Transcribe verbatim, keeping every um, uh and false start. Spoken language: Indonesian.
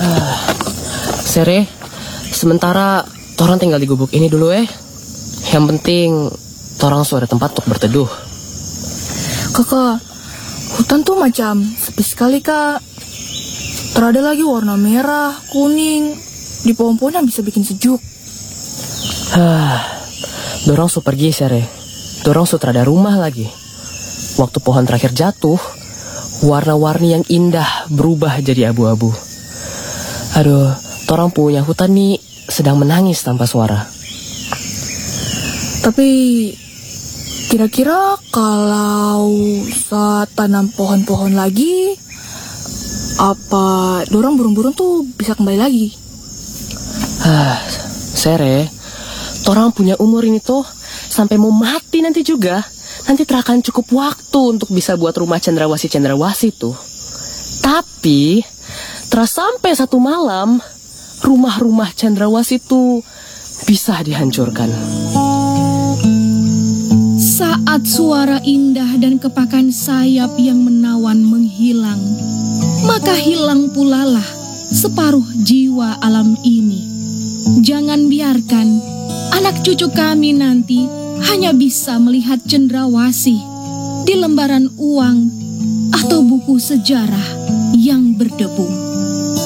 Sere, sementara torang tinggal di gubuk ini dulu eh. Yang penting torang sudah ada tempat untuk berteduh. Kakak, hutan tuh macam sepi sekali kak. Terada lagi warna merah, kuning di pohon-pohon yang bisa bikin sejuk. Hah, dorang su pergi Sere. Dorang su terada rumah lagi. Waktu pohon terakhir jatuh, warna-warni yang indah berubah jadi abu-abu. Aduh, torang punya hutan nih sedang menangis tanpa suara. Tapi kira-kira kalau saat tanam pohon-pohon lagi, apa dorang burung-burung tuh bisa kembali lagi? Ah, Sere, torang punya umur ini tuh sampai mau mati nanti juga. Nanti terakan cukup waktu untuk bisa buat rumah cendrawasih-cendrawasih tuh. Tapi terus sampai satu malam, rumah-rumah cendrawasih tuh bisa dihancurkan. Saat suara indah dan kepakan sayap yang menawan menghilang, maka hilang pula lah separuh jiwa alam ini. Jangan biarkan anak cucu kami nanti hanya bisa melihat cendrawasih di lembaran uang atau buku sejarah yang berdebu.